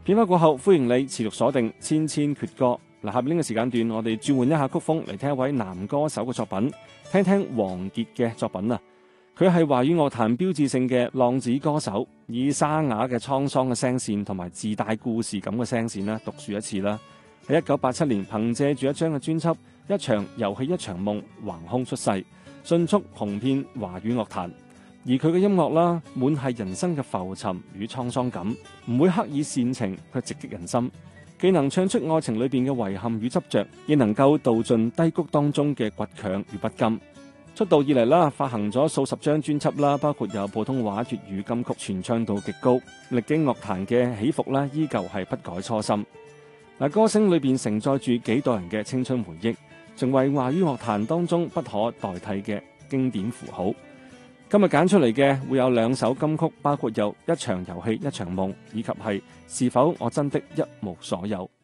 片花過後，歡迎你持續鎖定千千闕歌。下邊呢個時間段，我哋轉換一下曲風嚟聽一位男歌手嘅作品，聽聽王傑嘅作品啊。佢係華語樂壇標誌性嘅浪子歌手，以沙啞嘅滄桑嘅聲線同埋自帶故事感嘅聲線啦，獨樹一幟啦。喺1987年，憑借住一張嘅專輯《一場遊戲一場夢》橫空出世，迅速紅遍華語樂壇。而佢嘅音樂啦，滿係人生嘅浮沉與滄桑感，唔會刻意煽情，佢直擊人心。既能唱出愛情裏邊嘅遺憾與執着，亦能夠道盡低谷當中嘅倔強與不甘。出道以嚟啦，發行咗數十張專輯啦，包括有普通話、粵語金曲傳唱度極高，歷經樂壇嘅起伏啦，依舊係不改初心。歌聲裏邊承載住幾代人嘅青春回憶，成為華語樂壇當中不可代替嘅經典符號。今日揀出嚟嘅會有2首金曲，包括有《一場遊戲一場夢》以及係《是否我真的一無所有》。